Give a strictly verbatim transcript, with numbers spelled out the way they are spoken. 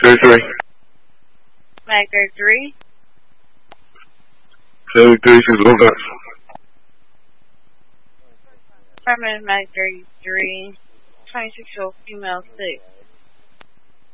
thirty-three. Mag thirty-three. seven thirty-six, go back. Apartment Mag thirty-three. twenty-six year old female, six.